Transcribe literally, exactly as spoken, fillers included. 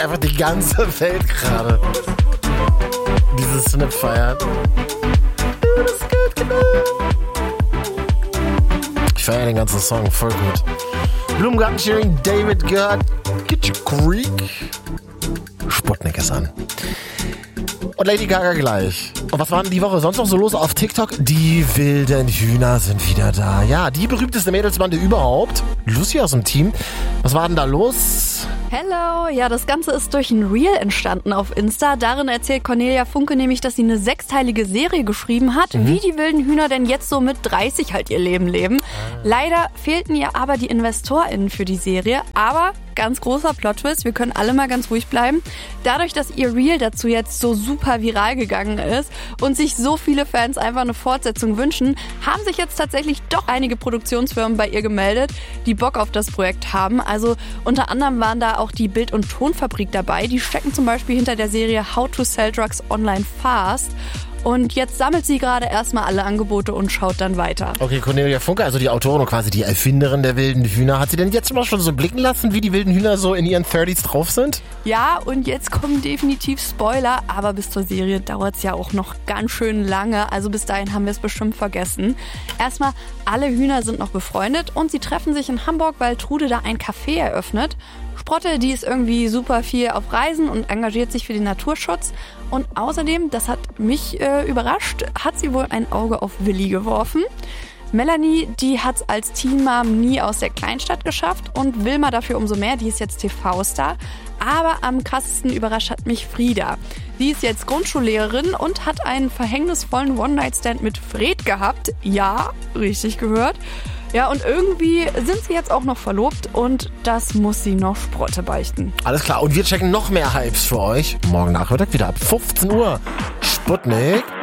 einfach die ganze Welt gerade dieses Snap feiert. Ich feiere den ganzen Song, voll gut. Blumengarten Cheering, David Gerd, Get Your Creek. Sputnik ist an. Und Lady Gaga gleich. Und was war denn die Woche sonst noch so los auf TikTok? Die wilden Hühner sind wieder da. Ja, die berühmteste Mädelsbande überhaupt. Lucy aus dem Team. Was war denn da los? Hello! Ja, das Ganze ist durch ein Reel entstanden auf Insta. Darin erzählt Cornelia Funke nämlich, dass sie eine sechsteilige Serie geschrieben hat, mhm. wie die wilden Hühner denn jetzt so mit dreißig halt ihr Leben leben. Ah. Leider fehlten ihr aber die InvestorInnen für die Serie. Aber ganz großer Plot-Twist, wir können alle mal ganz ruhig bleiben. Dadurch, dass ihr Reel dazu jetzt so super viral gegangen ist und sich so viele Fans einfach eine Fortsetzung wünschen, haben sich jetzt tatsächlich doch einige Produktionsfirmen bei ihr gemeldet, die Bock auf das Projekt haben. Also unter anderem waren da auch die Bild- und Tonfabrik dabei. Die stecken zum Beispiel hinter der Serie How to Sell Drugs Online Fast. Und jetzt sammelt sie gerade erstmal alle Angebote und schaut dann weiter. Okay, Cornelia Funke, also die Autorin und quasi die Erfinderin der wilden Hühner. Hat sie denn jetzt mal schon so blicken lassen, wie die wilden Hühner so in ihren dreißiger drauf sind? Ja, und jetzt kommen definitiv Spoiler. Aber bis zur Serie dauert es ja auch noch ganz schön lange. Also bis dahin haben wir es bestimmt vergessen. Erstmal, alle Hühner sind noch befreundet und sie treffen sich in Hamburg, weil Trude da ein Café eröffnet. Sprotte, die ist irgendwie super viel auf Reisen und engagiert sich für den Naturschutz. Und außerdem, das hat mich äh, überrascht, hat sie wohl ein Auge auf Willi geworfen. Melanie, die hat es als Teen-Mom nie aus der Kleinstadt geschafft und Wilma dafür umso mehr, die ist jetzt T V-Star. Aber am krassesten überrascht hat mich Frieda. Die ist jetzt Grundschullehrerin und hat einen verhängnisvollen One-Night-Stand mit Fred gehabt. Ja, richtig gehört. Ja, und irgendwie sind sie jetzt auch noch verlobt und das muss sie noch Sprotte beichten. Alles klar, und wir checken noch mehr Hypes für euch. Morgen Nachmittag wieder ab fünfzehn Uhr. Sputnik.